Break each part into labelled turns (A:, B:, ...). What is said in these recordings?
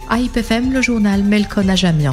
A: AIP-FM, le journal Melkon Ajamian.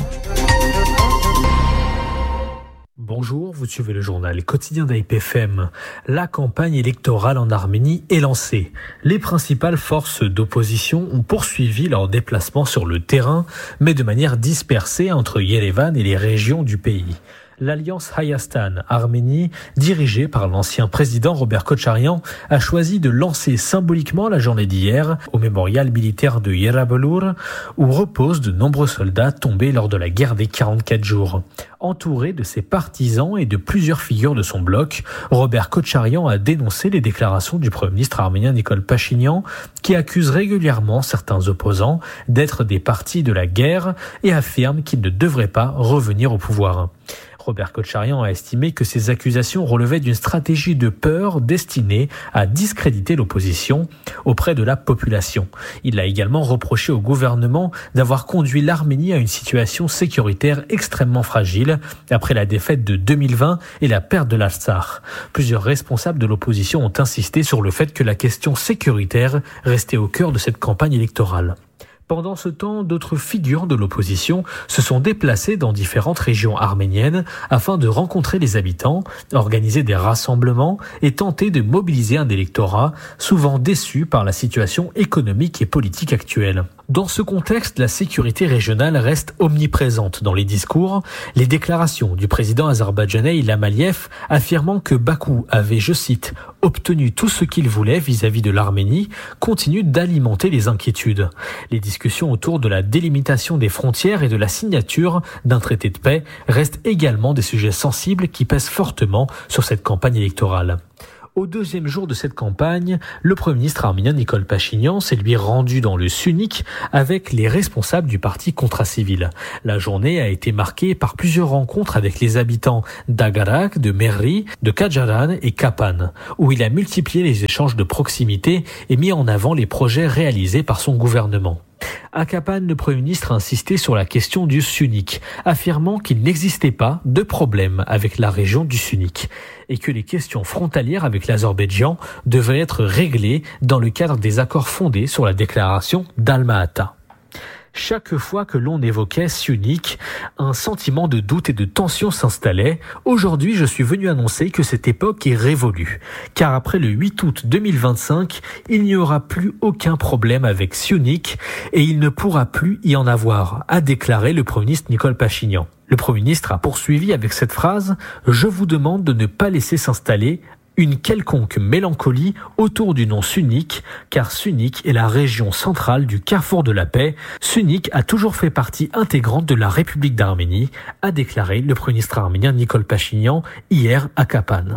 B: Bonjour, vous suivez le journal quotidien d'AIP-FM. La campagne électorale en Arménie est lancée. Les principales forces d'opposition ont poursuivi leur déplacement sur le terrain, mais de manière dispersée entre Yerevan et les régions du pays. L'Alliance Hayastan Arménie, dirigée par l'ancien président Robert Kocharyan, a choisi de lancer symboliquement la journée d'hier au mémorial militaire de Yerevan, où reposent de nombreux soldats tombés lors de la guerre des 44 jours. Entouré de ses partisans et de plusieurs figures de son bloc, Robert Kocharyan a dénoncé les déclarations du Premier ministre arménien Nikol Pachinian, qui accuse régulièrement certains opposants d'être des partis de la guerre et affirme qu'ils ne devraient pas revenir au pouvoir. Robert Kocharyan a estimé que ces accusations relevaient d'une stratégie de peur destinée à discréditer l'opposition auprès de la population. Il a également reproché au gouvernement d'avoir conduit l'Arménie à une situation sécuritaire extrêmement fragile après la défaite de 2020 et la perte de l'Artsakh. Plusieurs responsables de l'opposition ont insisté sur le fait que la question sécuritaire restait au cœur de cette campagne électorale. Pendant ce temps, d'autres figures de l'opposition se sont déplacées dans différentes régions arméniennes afin de rencontrer les habitants, organiser des rassemblements et tenter de mobiliser un électorat souvent déçu par la situation économique et politique actuelle. Dans ce contexte, la sécurité régionale reste omniprésente dans les discours. Les déclarations du président azerbaïdjanais Ilham Aliyev affirmant que Bakou avait, je cite, obtenu tout ce qu'il voulait vis-à-vis de l'Arménie continuent d'alimenter les inquiétudes. Les discussions autour de la délimitation des frontières et de la signature d'un traité de paix restent également des sujets sensibles qui pèsent fortement sur cette campagne électorale. Au deuxième jour de cette campagne, le Premier ministre arménien Nikol Pachinian s'est lui rendu dans le Syunik avec les responsables du parti Contracivil. La journée a été marquée par plusieurs rencontres avec les habitants d'Agarak, de Merri, de Kajaran et Kapan, où il a multiplié les échanges de proximité et mis en avant les projets réalisés par son gouvernement. À Kapan, le Premier ministre a insisté sur la question du Syunik, affirmant qu'il n'existait pas de problème avec la région du Syunik et que les questions frontalières avec l'Azerbaïdjan devaient être réglées dans le cadre des accords fondés sur la déclaration d'Alma-Ata. Chaque fois que l'on évoquait Syunik, un sentiment de doute et de tension s'installait. Aujourd'hui, je suis venu annoncer que cette époque est révolue. Car après le 8 août 2025, il n'y aura plus aucun problème avec Syunik et il ne pourra plus y en avoir, a déclaré le Premier ministre Nikol Pachinian. Le Premier ministre a poursuivi avec cette phrase « Je vous demande de ne pas laisser s'installer une quelconque mélancolie autour du nom Syunik, car Syunik est la région centrale du carrefour de la paix. Syunik a toujours fait partie intégrante de la République d'Arménie, a déclaré le Premier ministre arménien Nikol Pachinian hier à Kapan.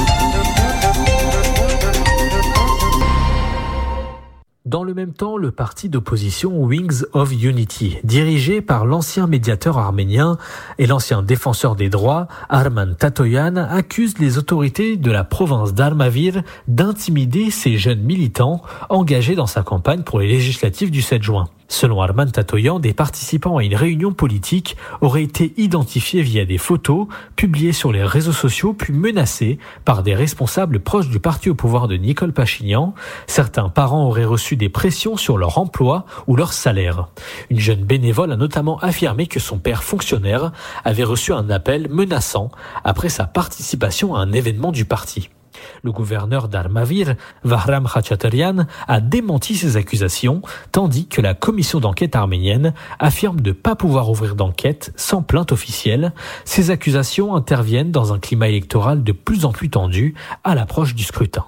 B: Dans le même temps, le parti d'opposition Wings of Unity, dirigé par l'ancien médiateur arménien et l'ancien défenseur des droits, Arman Tatoyan, accuse les autorités de la province d'Armavir d'intimider ces jeunes militants engagés dans sa campagne pour les législatives du 7 juin. Selon Arman Tatoyan, des participants à une réunion politique auraient été identifiés via des photos publiées sur les réseaux sociaux puis menacés par des responsables proches du parti au pouvoir de Nikol Pachinian. Certains parents auraient reçu des pressions sur leur emploi ou leur salaire. Une jeune bénévole a notamment affirmé que son père fonctionnaire avait reçu un appel menaçant après sa participation à un événement du parti. Le gouverneur d'Armavir, Vahram Khachataryan, a démenti ces accusations, tandis que la commission d'enquête arménienne affirme ne pas pouvoir ouvrir d'enquête sans plainte officielle. Ces accusations interviennent dans un climat électoral de plus en plus tendu à l'approche du scrutin.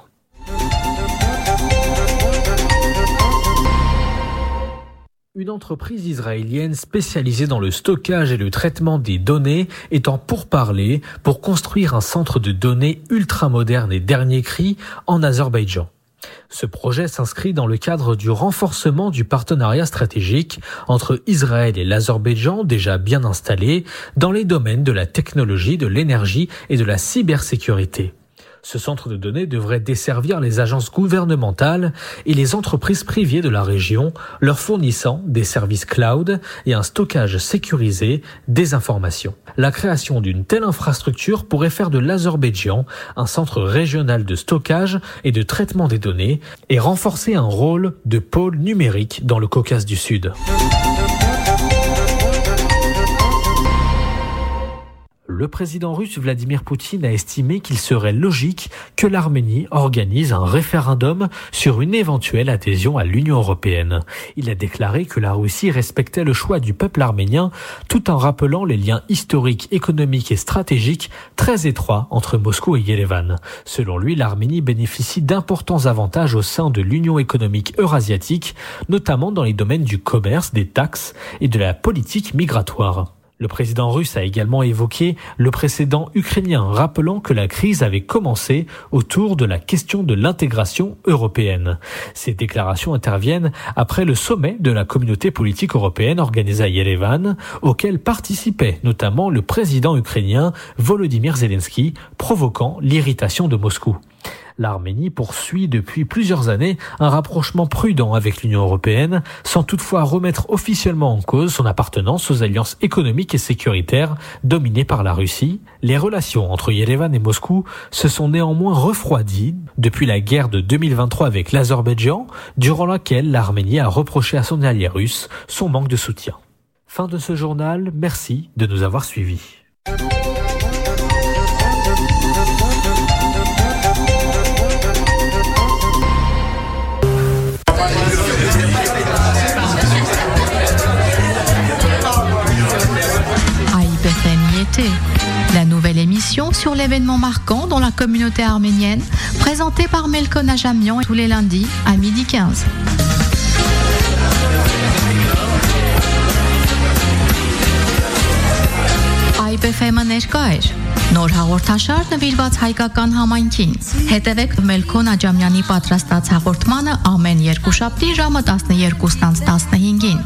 B: Une entreprise israélienne spécialisée dans le stockage et le traitement des données est en pourparlers pour construire un centre de données ultramoderne et dernier cri en Azerbaïdjan. Ce projet s'inscrit dans le cadre du renforcement du partenariat stratégique entre Israël et l'Azerbaïdjan, déjà bien installé dans les domaines de la technologie, de l'énergie et de la cybersécurité. Ce centre de données devrait desservir les agences gouvernementales et les entreprises privées de la région, leur fournissant des services cloud et un stockage sécurisé des informations. La création d'une telle infrastructure pourrait faire de l'Azerbaïdjan un centre régional de stockage et de traitement des données et renforcer un rôle de pôle numérique dans le Caucase du Sud. le président russe Vladimir Poutine a estimé qu'il serait logique que l'Arménie organise un référendum sur une éventuelle adhésion à l'Union européenne. Il a déclaré que la Russie respectait le choix du peuple arménien tout en rappelant les liens historiques, économiques et stratégiques très étroits entre Moscou et Yerevan. Selon lui, l'Arménie bénéficie d'importants avantages au sein de l'Union économique eurasiatique, notamment dans les domaines du commerce, des taxes et de la politique migratoire. Le président russe a également évoqué le précédent ukrainien, rappelant que la crise avait commencé autour de la question de l'intégration européenne. Ces déclarations interviennent après le sommet de la communauté politique européenne organisé à Yerevan, auquel participait notamment le président ukrainien Volodymyr Zelensky, provoquant l'irritation de Moscou. L'Arménie poursuit depuis plusieurs années un rapprochement prudent avec l'Union européenne, sans toutefois remettre officiellement en cause son appartenance aux alliances économiques et sécuritaires dominées par la Russie. Les relations entre Yerevan et Moscou se sont néanmoins refroidies depuis la guerre de 2023 avec l'Azerbaïdjan, durant laquelle l'Arménie a reproché à son allié russe son manque de soutien. Fin de ce journal, merci de nous avoir suivis.
A: La nouvelle émission sur l'événement marquant dans la communauté arménienne, présentée par Melko Najamian tous les lundis à 12h15. IPFM-ը ներկա էր։ Նոր հաղորդաշար նվիրված հայկական համայնքին։ Հետևեք Մելքո Նաջամյանի պատրաստած հաղորդմանը ամեն երկուշաբթի ժամը 12:15-ին։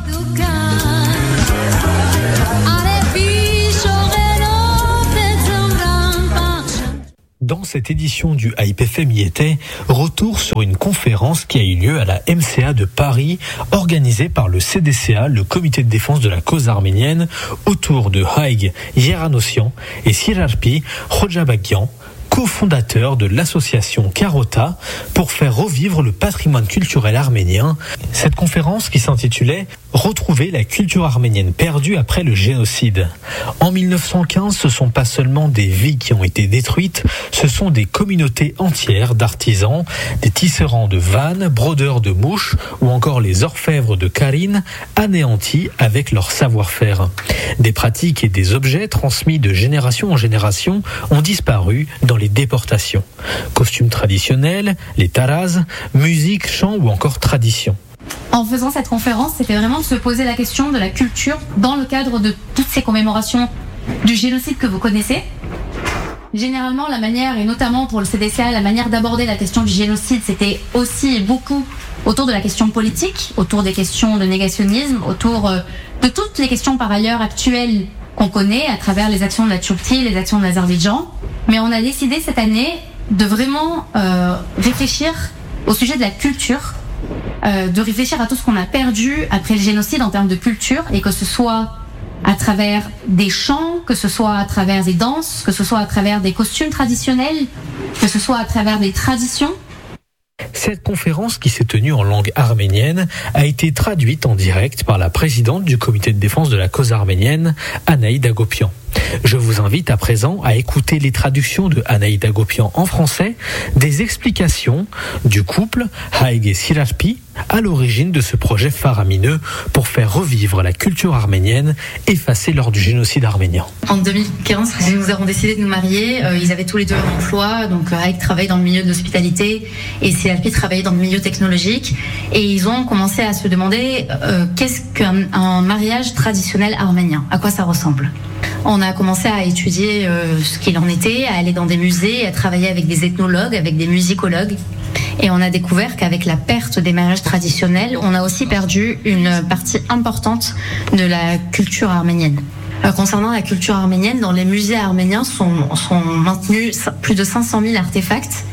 B: Dans cette édition du IPFM YT, retour sur une conférence qui a eu lieu à la MCA de Paris, organisée par le CDCA, le Comité de défense de la cause arménienne, autour de Haïg Yeranossian et Sirarpi Khojabagian, cofondateur de l'association Carota, pour faire revivre le patrimoine culturel arménien. Cette conférence qui s'intitulait « Retrouver la culture arménienne perdue après le génocide ». En 1915, ce ne sont pas seulement des vies qui ont été détruites, ce sont des communautés entières d'artisans, des tisserands de vannes, brodeurs de mouches ou encore les orfèvres de Karine, anéantis avec leur savoir-faire. Des pratiques et des objets transmis de génération en génération ont disparu dans les déportations. Costumes traditionnels, les taras, musique, chant ou encore tradition.
C: En faisant cette conférence, c'était vraiment de se poser la question de la culture dans le cadre de toutes ces commémorations du génocide que vous connaissez. Généralement, la manière, et notamment pour le CDCA, la manière d'aborder la question du génocide, c'était aussi beaucoup autour de la question politique, autour des questions de négationnisme, autour de toutes les questions par ailleurs actuelles qu'on connaît à travers les actions de la Turquie, les actions de l'Azerbaïdjan. Mais on a décidé cette année de vraiment réfléchir au sujet de la culture, de réfléchir à tout ce qu'on a perdu après le génocide en termes de culture, et que ce soit à travers des chants, que ce soit à travers des danses, que ce soit à travers des costumes traditionnels, que ce soit à travers des traditions.
B: Cette conférence, qui s'est tenue en langue arménienne, a été traduite en direct par la présidente du comité de défense de la cause arménienne, Anaïd Agopian. Je vous invite à présent à écouter les traductions de Anaïd Agopian en français, des explications du couple Haïg et Sirarpi à l'origine de ce projet faramineux pour faire revivre la culture arménienne effacée lors du génocide arménien.
C: En 2015, nous avons décidé de nous marier. Ils avaient tous les deux un emploi, donc Haïg travaillait dans le milieu de l'hospitalité et Sirarpi travaillait dans le milieu technologique. Et ils ont commencé à se demander qu'est-ce qu'un mariage traditionnel arménien, à quoi ça ressemble. On a commencé à étudier ce qu'il en était, à aller dans des musées, à travailler avec des ethnologues, avec des musicologues. Et on a découvert qu'avec la perte des mariages traditionnels, on a aussi perdu une partie importante de la culture arménienne. Concernant la culture arménienne, dans les musées arméniens sont maintenus plus de 500 000 artefacts,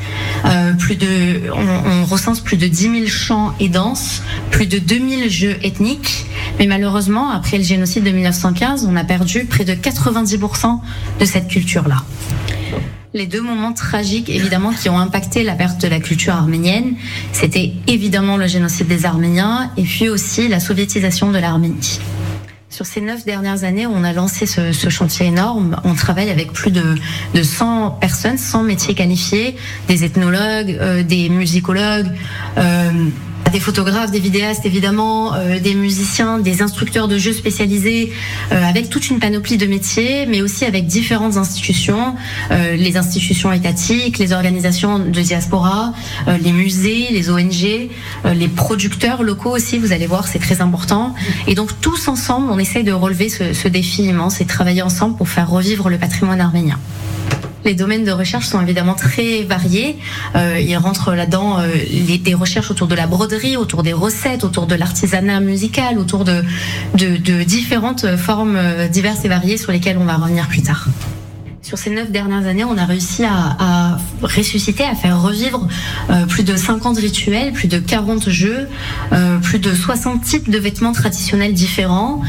C: on recense plus de 10 000 chants et danses, plus de 2000 jeux ethniques. Mais malheureusement, après le génocide de 1915, on a perdu près de 90% de cette culture-là. Les deux moments tragiques, évidemment, qui ont impacté la perte de la culture arménienne, c'était évidemment le génocide des Arméniens et puis aussi la soviétisation de l'Arménie. Sur ces 9 dernières années, on a lancé ce chantier énorme. On travaille avec plus de 100 personnes, 100 métiers qualifiés, des ethnologues, des musicologues, des photographes, des vidéastes évidemment, des musiciens, des instructeurs de jeux spécialisés, avec toute une panoplie de métiers, mais aussi avec différentes institutions, les institutions étatiques, les organisations de diaspora, les musées, les ONG, les producteurs locaux aussi, vous allez voir, c'est très important. Et donc tous ensemble, on essaye de relever ce défi immense et de travailler ensemble pour faire revivre le patrimoine arménien. Les domaines de recherche sont évidemment très variés. Il rentre là-dedans des recherches autour de la broderie, autour des recettes, autour de l'artisanat musical, autour de différentes formes diverses et variées sur lesquelles on va revenir plus tard. Sur ces 9 dernières années, on a réussi à ressusciter, à faire revivre plus de 50 rituels, plus de 40 jeux, plus de 60 types de vêtements traditionnels différents.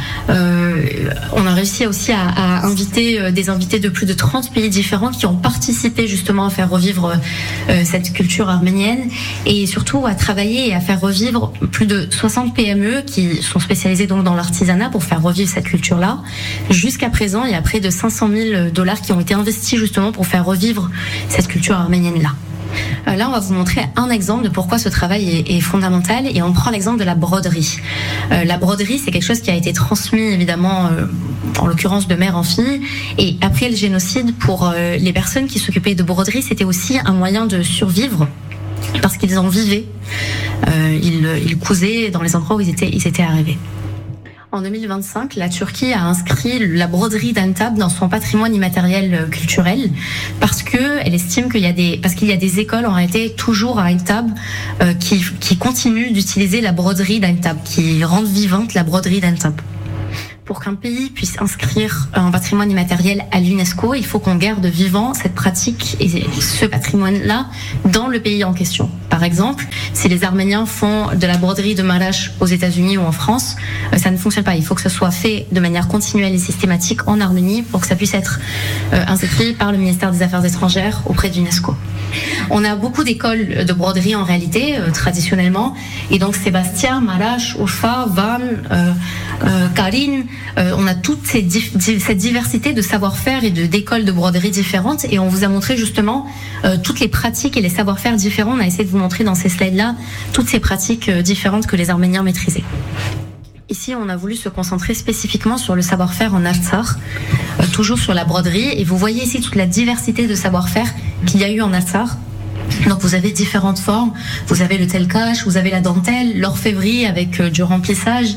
C: On a réussi aussi à inviter des invités de plus de 30 pays différents qui ont participé justement à faire revivre cette culture arménienne, et surtout à travailler et à faire revivre plus de 60 PME qui sont spécialisés donc dans l'artisanat pour faire revivre cette culture-là. Jusqu'à présent, il y a près de $500 000 qui ont été investis justement pour faire revivre cette culture arménienne-là. Là, on va vous montrer un exemple de pourquoi ce travail est fondamental, et on prend l'exemple de la broderie. La broderie, c'est quelque chose qui a été transmis évidemment, en l'occurrence de mère en fille, et après le génocide, pour les personnes qui s'occupaient de broderie, c'était aussi un moyen de survivre, parce qu'ils en vivaient. Ils cousaient dans les endroits où ils étaient arrivés. En 2025, la Turquie a inscrit la broderie d'Antap dans son patrimoine immatériel culturel, parce que elle estime qu'il y a des écoles en réalité toujours à Antap qui continuent d'utiliser la broderie d'Antap, qui rendent vivante la broderie d'Antap. Pour qu'un pays puisse inscrire un patrimoine immatériel à l'UNESCO, il faut qu'on garde vivant cette pratique et ce patrimoine-là dans le pays en question. Par exemple, si les Arméniens font de la broderie de Marash aux États-Unis ou en France, ça ne fonctionne pas. Il faut que ce soit fait de manière continuelle et systématique en Arménie pour que ça puisse être inscrit par le ministère des Affaires étrangères auprès de l'UNESCO. On a beaucoup d'écoles de broderie en réalité, traditionnellement, et donc Sébastien, Marash, Urfa, Van, Karine, on a toute cette diversité de savoir-faire et d'écoles de broderie différentes, et on vous a montré justement toutes les pratiques et les savoir-faire différents. On a essayé de vous montrer dans ces slides-là toutes ces pratiques différentes que les Arméniens maîtrisaient. Ici, on a voulu se concentrer spécifiquement sur le savoir-faire en Artsakh, toujours sur la broderie, et vous voyez ici toute la diversité de savoir-faire qu'il y a eu en Artsakh. Donc vous avez différentes formes, vous avez le telkash, vous avez la dentelle, l'orfèvrerie avec du remplissage,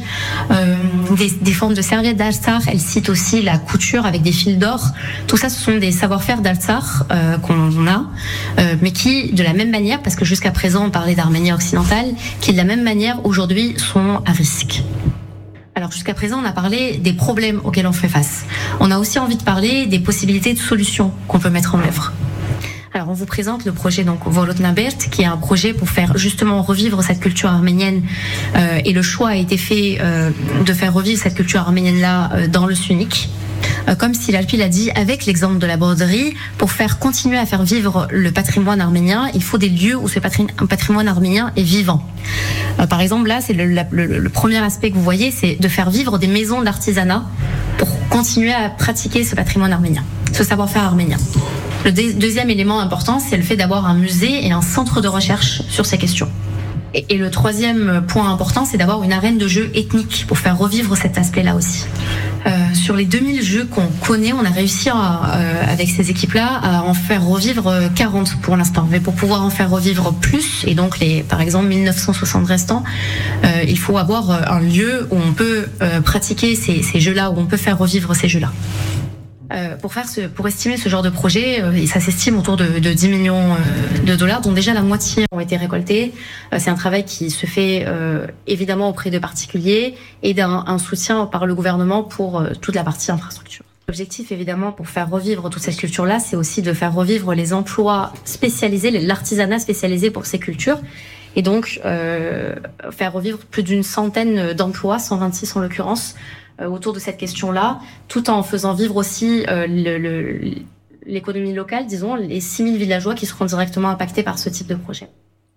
C: des formes de serviettes d'Artsakh. Elle cite aussi la couture avec des fils d'or. Tout ça, ce sont des savoir-faire d'Artsakh qu'on a, mais qui, de la même manière, parce que jusqu'à présent on parlait d'Arménie occidentale, qui de la même manière aujourd'hui sont à risque. Alors jusqu'à présent, on a parlé des problèmes auxquels on fait face. On a aussi envie de parler des possibilités de solutions qu'on peut mettre en œuvre. Alors on vous présente le projet donc Volotnabert, qui est un projet pour faire justement revivre cette culture arménienne, et le choix a été fait de faire revivre cette culture arménienne-là dans le Sunnique. Comme Silalpi l'a dit, avec l'exemple de la broderie, pour faire continuer à faire vivre le patrimoine arménien, il faut des lieux où ce patrimoine arménien est vivant. Par exemple, là, c'est le premier aspect que vous voyez, c'est de faire vivre des maisons d'artisanat pour continuer à pratiquer ce patrimoine arménien, ce savoir-faire arménien. Le deuxième élément important, c'est le fait d'avoir un musée et un centre de recherche sur ces questions. Et le troisième point important, c'est d'avoir une arène de jeux ethnique pour faire revivre cet aspect-là aussi. Sur les 2000 jeux qu'on connaît, on a réussi avec ces équipes-là à en faire revivre 40 pour l'instant. Mais pour pouvoir en faire revivre plus, et donc par exemple 1960 restants, il faut avoir un lieu où on peut pratiquer ces jeux-là, où on peut faire revivre ces jeux-là. Pour estimer ce genre de projet, ça s'estime autour de 10 millions de dollars, dont déjà la moitié ont été récoltés. C'est un travail qui se fait évidemment auprès de particuliers et d'un soutien par le gouvernement pour toute la partie infrastructure. L'objectif évidemment pour faire revivre toute cette culture-là, c'est aussi de faire revivre les emplois spécialisés, l'artisanat spécialisé pour ces cultures. Et donc faire revivre plus d'une centaine d'emplois, 126 en l'occurrence, autour de cette question-là, tout en faisant vivre aussi l'économie locale, disons, les 6000 villageois qui seront directement impactés par ce type de projet.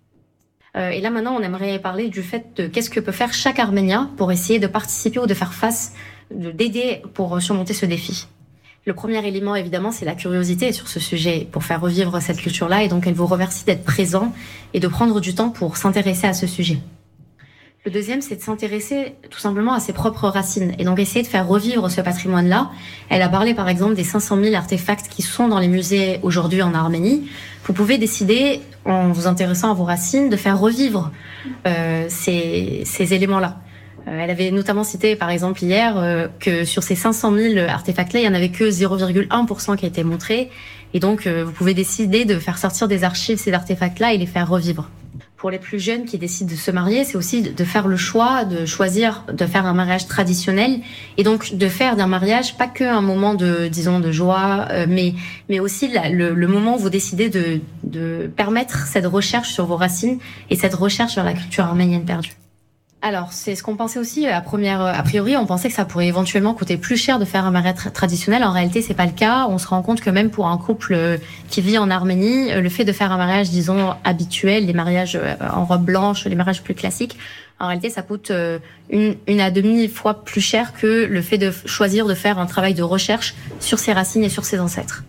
C: Et là maintenant, on aimerait parler du fait de qu'est-ce que peut faire chaque Arménien pour essayer de participer ou de faire face
D: d'aider pour surmonter ce défi. Le premier élément, évidemment, c'est la curiosité sur ce sujet pour faire revivre cette culture-là. Et donc, elle vous remercie d'être présent et de prendre du temps pour s'intéresser à ce sujet. Le deuxième, c'est de s'intéresser tout simplement à ses propres racines et donc essayer de faire revivre ce patrimoine-là. Elle a parlé, par exemple, des 500 000 artefacts qui sont dans les musées aujourd'hui en Arménie. Vous pouvez décider, en vous intéressant à vos racines, de faire revivre ces éléments-là. Elle avait notamment cité, par exemple, hier, que sur ces 500 000 artefacts-là, il n'y en avait que 0,1% qui a été montré. Et donc, vous pouvez décider de faire sortir des archives ces artefacts-là et les faire revivre. Pour les plus jeunes qui décident de se marier, c'est aussi de faire le choix, de choisir de faire un mariage traditionnel. Et donc, de faire d'un mariage pas qu'un moment de joie, mais aussi le moment où vous décidez de permettre cette recherche sur vos racines et cette recherche sur la culture arménienne perdue. Alors, c'est ce qu'on pensait aussi a priori, on pensait que ça pourrait éventuellement coûter plus cher de faire un mariage traditionnel. En réalité, c'est pas le cas. On se rend compte que même pour un couple qui vit en Arménie, le fait de faire un mariage, disons, habituel, les mariages en robe blanche, les mariages plus classiques, en réalité, ça coûte une à demi fois plus cher que le fait de choisir de faire un travail de recherche sur ses racines et sur ses ancêtres.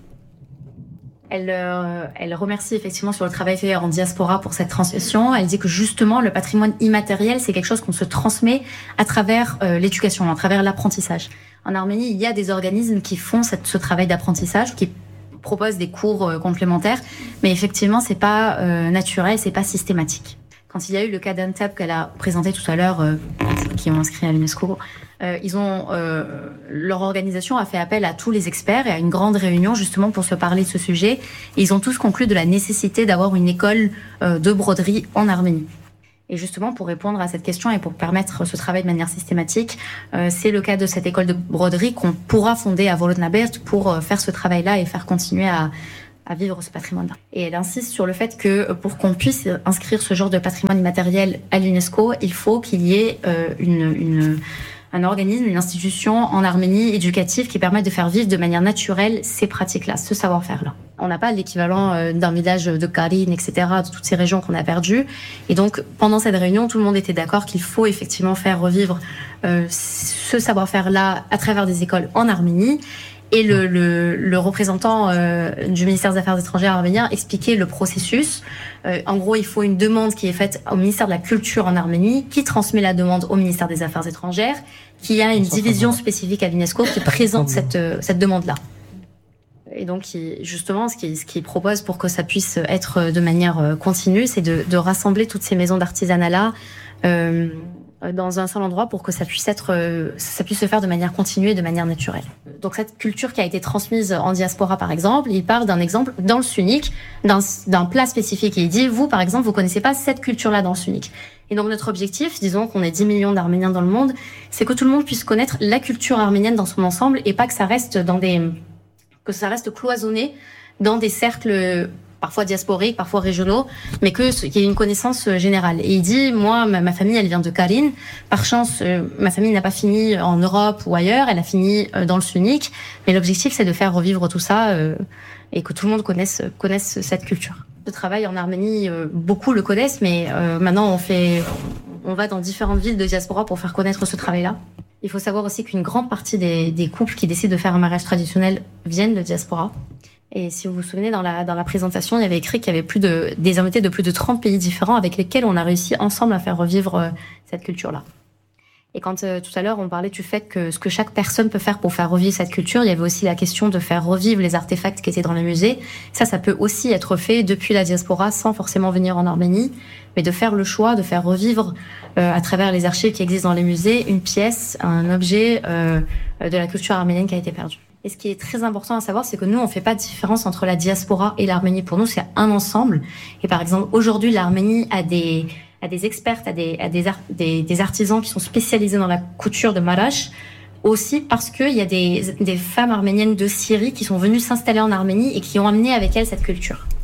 D: Elle remercie effectivement sur le travail fait en diaspora pour cette transmission. Elle dit que justement le patrimoine immatériel, c'est quelque chose qu'on se transmet à travers l'éducation, à travers l'apprentissage. En Arménie, il y a des organismes qui font ce travail d'apprentissage, qui proposent des cours complémentaires, mais effectivement, c'est pas naturel, c'est pas systématique. Quand il y a eu le cas d'Antep qu'elle a présenté tout à l'heure, qui ont inscrit à l'UNESCO, leur organisation a fait appel à tous les experts et à une grande réunion justement pour se parler de ce sujet. Et ils ont tous conclu de la nécessité d'avoir une école de broderie en Arménie. Et justement, pour répondre à cette question et pour permettre ce travail de manière systématique, c'est le cas de cette école de broderie qu'on pourra fonder à Volodnabert pour faire ce travail-là et faire continuer à vivre ce patrimoine-là. Et elle insiste sur le fait que pour qu'on puisse inscrire ce genre de patrimoine immatériel à l'UNESCO, il faut qu'il y ait un organisme, une institution en Arménie éducative qui permette de faire vivre de manière naturelle ces pratiques-là, ce savoir-faire-là. On n'a pas l'équivalent d'un village de Karin, etc., de toutes ces régions qu'on a perdues. Et donc, pendant cette réunion, tout le monde était d'accord qu'il faut effectivement faire revivre ce savoir-faire-là à travers des écoles en Arménie. Et le représentant du ministère des Affaires étrangères arménien expliquait le processus. En gros, il faut une demande qui est faite au ministère de la Culture en Arménie, qui transmet la demande au ministère des Affaires étrangères, qui a une division spécifique à l'UNESCO qui présente cette demande-là. Et donc, justement, ce qu'il propose pour que ça puisse être de manière continue, c'est de rassembler toutes ces maisons d'artisanat-là dans un seul endroit pour que ça puisse se faire de manière continue et de manière naturelle. Donc cette culture qui a été transmise en diaspora, par exemple, il part d'un exemple dans le sunnique, d'un plat spécifique. Et il dit, vous, par exemple, vous connaissez pas cette culture-là dans le sunnique. Et donc notre objectif, disons qu'on est 10 millions d'Arméniens dans le monde, c'est que tout le monde puisse connaître la culture arménienne dans son ensemble et pas que ça reste cloisonné dans des cercles parfois diasporiques, parfois régionaux, mais qu'il y ait une connaissance générale. Et il dit, moi, ma famille, elle vient de Karin. Par chance, ma famille n'a pas fini en Europe ou ailleurs, elle a fini dans le sunnique. Mais l'objectif, c'est de faire revivre tout ça et que tout le monde connaisse cette culture. Ce travail en Arménie, beaucoup le connaissent, mais maintenant, on va dans différentes villes de diaspora pour faire connaître ce travail-là. Il faut savoir aussi qu'une grande partie des couples qui décident de faire un mariage traditionnel viennent de diaspora. Et si vous vous souvenez, dans la présentation, il y avait écrit qu'il y avait des invités de plus de 30 pays différents avec lesquels on a réussi ensemble à faire revivre cette culture-là. Et quand tout à l'heure, on parlait du fait que ce que chaque personne peut faire pour faire revivre cette culture, il y avait aussi la question de faire revivre les artefacts qui étaient dans les musées. Ça peut aussi être fait depuis la diaspora sans forcément venir en Arménie, mais de faire le choix de faire revivre à travers les archives qui existent dans les musées une pièce, un objet de la culture arménienne qui a été perdue. Et ce qui est très important à savoir, c'est que nous, on fait pas de différence entre la diaspora et l'Arménie. Pour nous, c'est un ensemble. Et par exemple, aujourd'hui, l'Arménie a des experts, a des artisans qui sont spécialisés dans la couture de Marash, aussi parce qu'il y a des femmes arméniennes de Syrie qui sont venues s'installer en Arménie et qui ont amené avec elles cette culture.